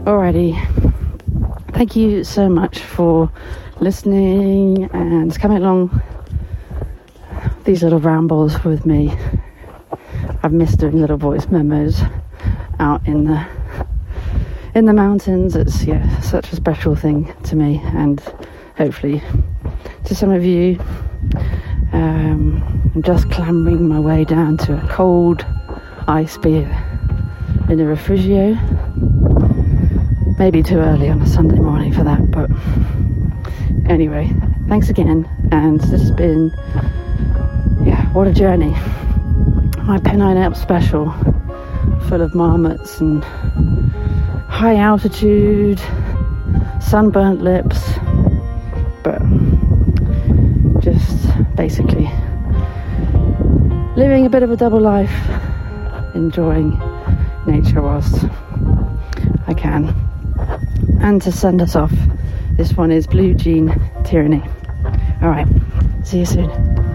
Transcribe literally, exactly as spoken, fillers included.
Alrighty, thank you so much for listening and coming along these little rambles with me. I've missed doing little voice memos out in the in the mountains. It's yeah such a special thing to me, and hopefully to some of you. um, I'm just clambering my way down to a cold ice beer in a refugio. Maybe too early on a Sunday morning for that, but anyway, thanks again. And this has been, yeah, what a journey. My Pennine Alps special, full of marmots and high altitude, sunburnt lips, but just basically living a bit of a double life, enjoying nature whilst I can. And to send us off, this one is Blue Jean Tyranny. Alright, see you soon.